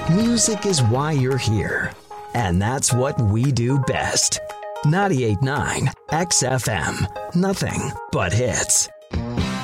Music is why you're here. And that's what we do best. 98.9 XFM. Nothing but hits.